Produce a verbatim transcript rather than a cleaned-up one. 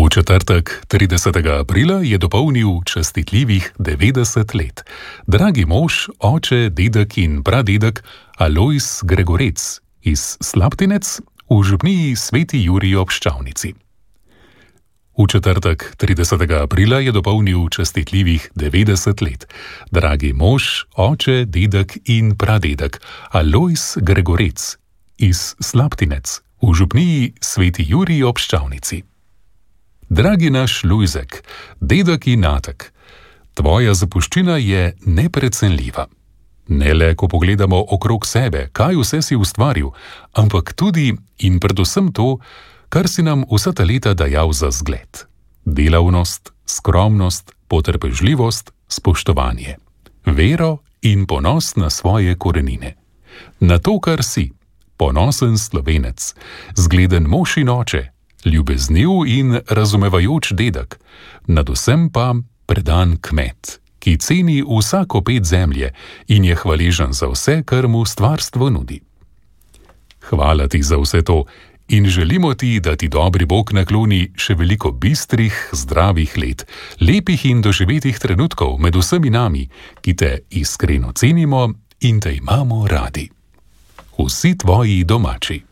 V četrtek, tridesetega aprila, je dopolnil častitljivih devetdeset let. Dragi mož, oče, dedek in pradedek Alojz Gregorec iz Slaptinec v župniji Sveti Jurij ob Ščavnici. V četrtek, tridesetega aprila, je dopolnil častitljivih devetdeset let. Dragi mož, oče, dedek in pradedek Alojz Gregorec iz Slaptinec v župniji Sveti Jurij ob Ščavnici. Dragi naš Lujzek, dedek in atek, tvoja zapuščina je neprecenljiva. Ne le, ko pogledamo okrog sebe, kaj vse si ustvaril, ampak tudi in predvsem to, kar si nam vsa ta leta dajal za zgled. Delavnost, skromnost, potrpežljivost, spoštovanje, vero in ponos na svoje korenine. Na to, kar si, ponosen Slovenec, zgleden mož in oče, ljubezniv in razumevajoč dedek, nadvsem pa predan kmet, ki ceni vsako ped zemlje in je hvaležen za vse, kar mu stvarstvo nudi. Hvala ti za vse to in želimo ti, da ti dobri Bog nakloni še veliko bistrih, zdravih let, lepih in doživetih trenutkov med vsemi nami, ki te iskreno cenimo in te imamo radi. Vsi tvoji domači.